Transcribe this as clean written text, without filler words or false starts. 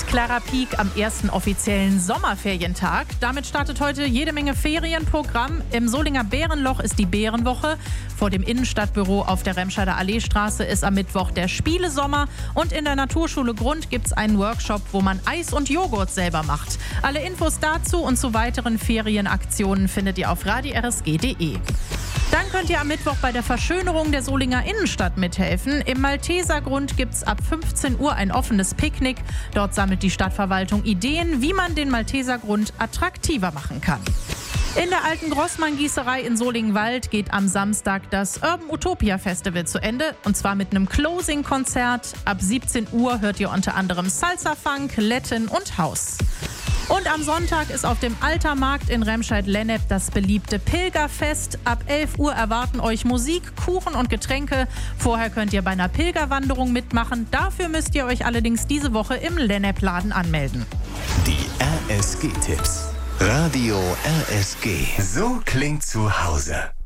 Klarer Peak am ersten offiziellen Sommerferientag. Damit startet heute jede Menge Ferienprogramm. Im Solinger Bärenloch ist die Bärenwoche. Vor dem Innenstadtbüro auf der Remscheider Alleestraße ist am Mittwoch der Spielesommer. Und in der Naturschule Grund gibt es einen Workshop, wo man Eis und Joghurt selber macht. Alle Infos dazu und zu weiteren Ferienaktionen findet ihr auf radi-rsg.de. Dann könnt ihr am Mittwoch bei der Verschönerung der Solinger Innenstadt mithelfen. Im Maltesergrund gibt es ab 15 Uhr ein offenes Picknick. Dort sammelt die Stadtverwaltung Ideen, wie man den Maltesergrund attraktiver machen kann. In der alten Grossmann-Gießerei in Solingen-Wald geht am Samstag das Urban Utopia Festival zu Ende. Und zwar mit einem Closing-Konzert. Ab 17 Uhr hört ihr unter anderem Salsa-Funk, Latin und House. Und am Sonntag ist auf dem Altermarkt in Remscheid-Lennep das beliebte Pilgerfest. Ab 11 Uhr erwarten euch Musik, Kuchen und Getränke. Vorher könnt ihr bei einer Pilgerwanderung mitmachen. Dafür müsst ihr euch allerdings diese Woche im Lennep-Laden anmelden. Die RSG-Tipps. Radio RSG. So klingt zu Hause.